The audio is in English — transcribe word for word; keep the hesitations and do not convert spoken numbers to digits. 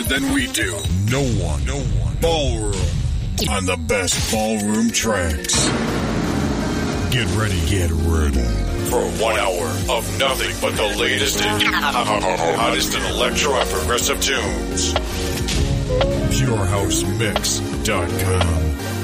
than we do. No one, no one. Ballroom on the best ballroom tracks. Get ready, get ready for one hour of nothing but the latest and hottest in electro and progressive tunes. pure house mix dot com